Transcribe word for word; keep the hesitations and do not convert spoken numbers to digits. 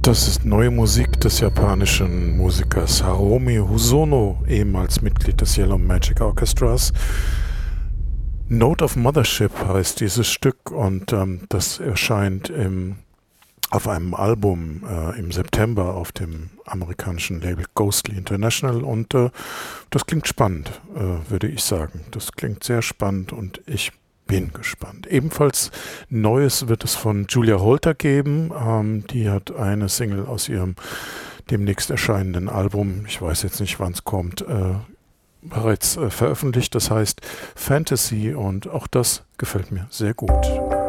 Das ist neue Musik des japanischen Musikers Hiromi Hosono, ehemals Mitglied des Yellow Magic Orchestras. Note of Mothership heißt dieses Stück und ähm, das erscheint im, auf einem Album äh, im September auf dem amerikanischen Label Ghostly International und äh, das klingt spannend, äh, würde ich sagen. Das klingt sehr spannend und ich bin gespannt. Ebenfalls Neues wird es von Julia Holter geben. Ähm, die hat eine Single aus ihrem demnächst erscheinenden Album, ich weiß jetzt nicht, wann es kommt, äh, bereits äh, veröffentlicht. Das heißt Fantasy und auch das gefällt mir sehr gut.